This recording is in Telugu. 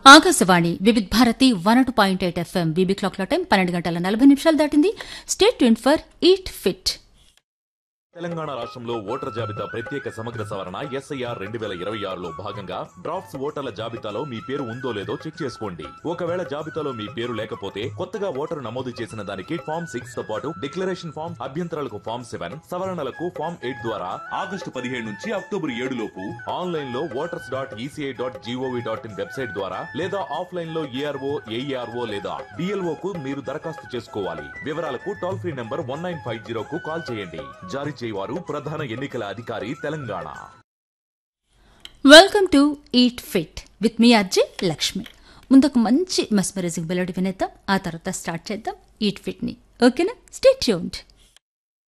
ఆకాశవాణి వివిధ భారతి 102.8 FM బీబీ క్లాక్ లో టైం 12 గంటల 40 నిమిషాలు దాటింది. Stay tuned for eat fit. Telangana రాష్ట్రంలో ఓటర్ జాబితా ప్రత్యేక సమగ్ర సవరణ SIR 2026లో భాగంగా డ్రాఫ్ట్స్ ఓటర్ల జాబితాలో మీ పేరు ఉందో లేదో చెక్ చేసుకోండి. ఒకవేళ జాబితాలో మీ పేరు లేకపోతే కొత్తగా ఓటరు నమోదు చేసిన దానికి ఫామ్ 6 తో పాటు డిక్లరేషన్ ఫామ్, అభ్యంతరాలకు ఫామ్ 7, సవరణలకు ఫామ్ 8 ద్వారా ఆగస్టు 17 నుంచి అక్టోబర్ 7 లోపు ఆన్లైన్ లో voters.eci.gov.in వెబ్సైట్ ద్వారా లేదా ఆఫ్లైన్ లో ARO, AERO లేదా BLO కు మీరు దరఖాస్తు చేసుకోవాలి. వివరాలకు టోల్ ఫ్రీ నంబర్ 1950 కు కాల్ చేయండి. జారీ చేయవారు ప్రధాన ఎన్నికల అధికారి Telangana. Welcome to eat fit with me RJ Lakshmi. ముందొక మంచి మెస్మరైజింగ్ మెలోడీ వినేద్దాం, ఆ తర్వాత స్టార్ట్ చేద్దాం ఈట్ ఫిట్ ని. ఓకేనా? Stay tuned.